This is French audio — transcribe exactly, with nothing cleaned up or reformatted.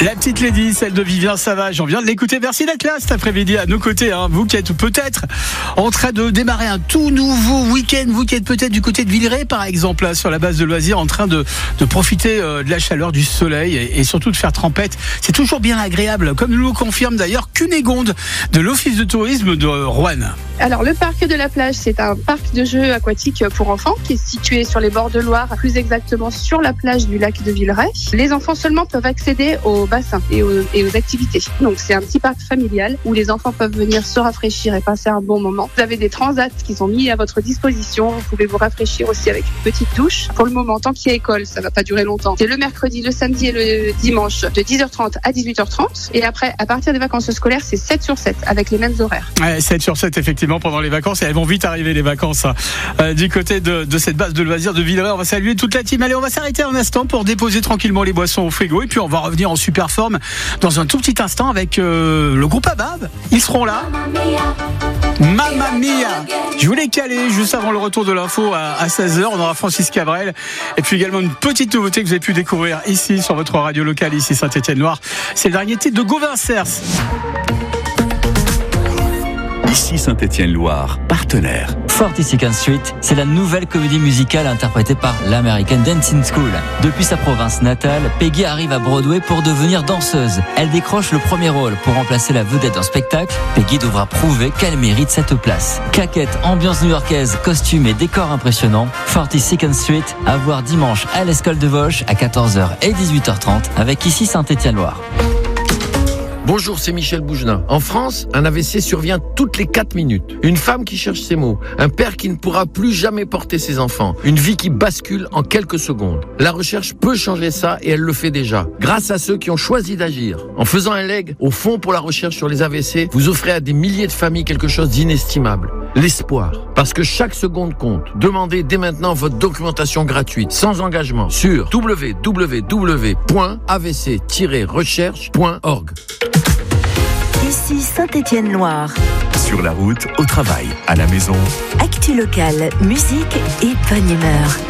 La petite Lady, celle de Vivien Savage, on vient de l'écouter. Merci d'être là cet après-midi à nos côtés, hein. Vous qui êtes peut-être en train de démarrer un tout nouveau week-end, vous qui êtes peut-être du côté de Villeray par exemple, là, sur la base de loisirs, en train de, de profiter euh, de la chaleur, du soleil et, et surtout de faire trempette. C'est toujours bien agréable, comme nous le confirme d'ailleurs Cunégonde de l'Office de tourisme de Roanne. Alors le parc de la plage, c'est un parc de jeux aquatiques pour enfants qui est situé sur les bords de Loire, plus exactement sur la plage du lac de Villeray. Les enfants seulement peuvent accéder au bassin et aux, et aux activités. Donc c'est un petit parc familial où les enfants peuvent venir se rafraîchir et passer un bon moment. Vous avez des transats qui sont mis à votre disposition. Vous pouvez vous rafraîchir aussi avec une petite douche. Pour le moment, tant qu'il y a école, ça va pas durer longtemps. C'est le mercredi, le samedi et le dimanche de dix heures trente à dix-huit heures trente. Et après, à partir des vacances scolaires, c'est sept sur sept avec les mêmes horaires. Ouais, sept sur sept effectivement pendant les vacances. Et elles vont vite arriver les vacances hein. euh, du côté de, de cette base de loisirs de Villeray. On va saluer toute la team. Allez, on va s'arrêter un instant pour déposer tranquillement les boissons au frigo. Et puis on va revenir en super forme dans un tout petit instant avec euh, le groupe Abab. Ils seront là. Mamma Mia. Je voulais caler juste avant le retour de l'info à, à seize heures. On aura Francis Cabrel. Et puis également une petite nouveauté que vous avez pu découvrir ici sur votre radio locale, ici Saint-Étienne-Loire. C'est le dernier titre de Gauvin Cers. Ici Saint-Étienne-Loire, partenaire. forty-second Street, c'est la nouvelle comédie musicale interprétée par l'American Dancing School. Depuis sa province natale, Peggy arrive à Broadway pour devenir danseuse. Elle décroche le premier rôle pour remplacer la vedette d'un spectacle. Peggy devra prouver qu'elle mérite cette place. Claquettes, ambiance new-yorkaise, costumes et décors impressionnants. forty-second Street, à voir dimanche à l'Escole de Vosges à quatorze heures et dix-huit heures trente avec ici Saint-Étienne-Loire. Bonjour, c'est Michel Bougenin. En France, un A V C survient toutes les quatre minutes. Une femme qui cherche ses mots, un père qui ne pourra plus jamais porter ses enfants, une vie qui bascule en quelques secondes. La recherche peut changer ça et elle le fait déjà, grâce à ceux qui ont choisi d'agir. En faisant un leg au Fonds pour la recherche sur les A V C, vous offrez à des milliers de familles quelque chose d'inestimable. L'espoir. Parce que chaque seconde compte. Demandez dès maintenant votre documentation gratuite, sans engagement, sur w w w point a v c tiret recherche point org. Ici Saint-Étienne-Loire. Sur la route, au travail, à la maison. Actu locale, musique et bonne humeur.